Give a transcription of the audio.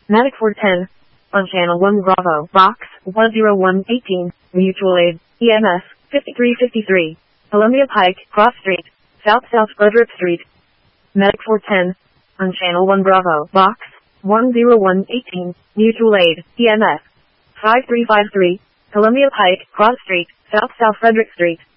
Medic 410. On Channel 1 Bravo, Box 10118, Mutual Aid, EMS 5353. Columbia Pike, Cross Street, South Frederick Street. Medic 410. On Channel 1 Bravo, Box 10118, Mutual Aid, EMS 5353. Columbia Pike, Cross Street, South Frederick Street.